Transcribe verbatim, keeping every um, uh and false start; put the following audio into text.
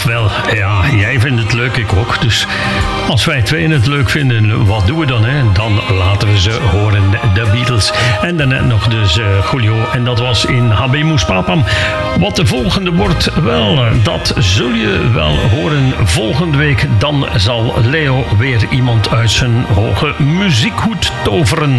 Wel, ja, jij vindt het leuk, ik ook. Dus als wij tweeën het leuk vinden, wat doen we dan? Hè? Dan laten we ze horen, de Beatles. En daarnet nog dus uh, Julio. En dat was in Habemus Papam. Wat de volgende wordt, wel, dat zul je wel horen volgende week. Dan zal Leo weer iemand uit zijn hoge muziekhoed toveren.